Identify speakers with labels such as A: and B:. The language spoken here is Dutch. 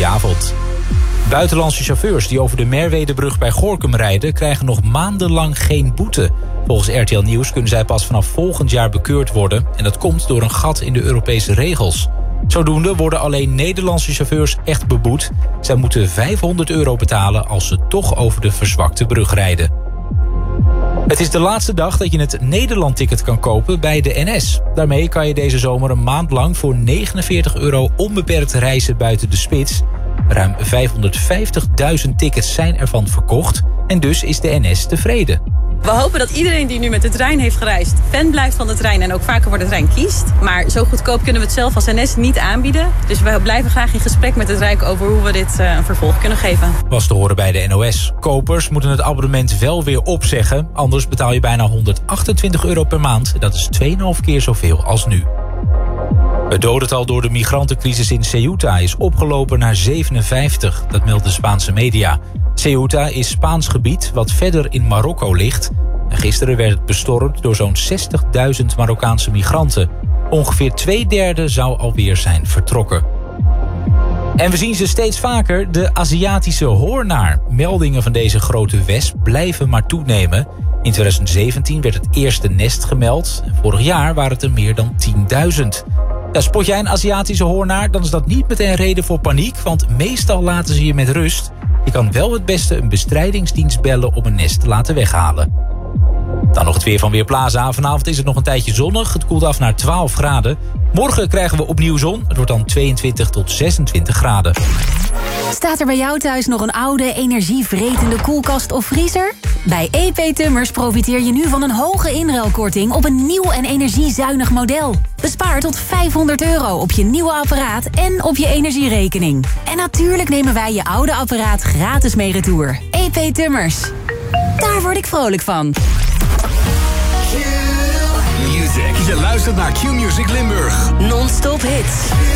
A: Goedenavond. Buitenlandse chauffeurs die over de Merwedebrug bij Gorinchem rijden krijgen nog maandenlang geen boete. Volgens RTL Nieuws kunnen zij pas vanaf volgend jaar bekeurd worden. En dat komt door een gat in de Europese regels. Zodoende worden alleen Nederlandse chauffeurs echt beboet. Zij moeten €500 betalen als ze toch over de verzwakte brug rijden. Het is de laatste dag dat je het Nederland-ticket kan kopen bij de NS. Daarmee kan je deze zomer een maand lang voor €49 onbeperkt reizen buiten de spits. Ruim 550.000 tickets zijn ervan verkocht en dus is de NS tevreden.
B: We hopen dat iedereen die nu met de trein heeft gereisd fan blijft van de trein en ook vaker voor de trein kiest. Maar zo goedkoop kunnen we het zelf als NS niet aanbieden. Dus we blijven graag in gesprek met het Rijk over hoe we dit een vervolg kunnen geven.
A: Was te horen bij de NOS. Kopers moeten het abonnement wel weer opzeggen. Anders betaal je bijna €128 per maand. Dat is 2,5 keer zoveel als nu. Het dodental door de migrantencrisis in Ceuta is opgelopen naar 57. Dat meldt de Spaanse media. Ceuta is Spaans gebied wat verder in Marokko ligt. En gisteren werd het bestormd door zo'n 60.000 Marokkaanse migranten. Ongeveer 2/3 zou alweer zijn vertrokken. En we zien ze steeds vaker, de Aziatische hoornaar. Meldingen van deze grote wesp blijven maar toenemen. In 2017 werd het eerste nest gemeld. En vorig jaar waren het er meer dan 10.000. Ja, spot jij een Aziatische hoornaar, dan is dat niet meteen reden voor paniek. Want meestal laten ze je met rust. Je kan wel het beste een bestrijdingsdienst bellen om een nest te laten weghalen. Dan nog het weer van Weerplaza. Vanavond is het nog een tijdje zonnig. Het koelt af naar 12 graden. Morgen krijgen we opnieuw zon. Het wordt dan 22 tot 26 graden.
C: Staat er bij jou thuis nog een oude, energievretende koelkast of vriezer? Bij EP Tummers profiteer je nu van een hoge inruilkorting op een nieuw en energiezuinig model. Bespaar tot €500 op je nieuwe apparaat en op je energierekening. En natuurlijk nemen wij je oude apparaat gratis mee retour. EP Tummers. Daar word ik vrolijk van.
D: Q-Music. Je luistert naar Q-Music Limburg.
C: Non-stop hits.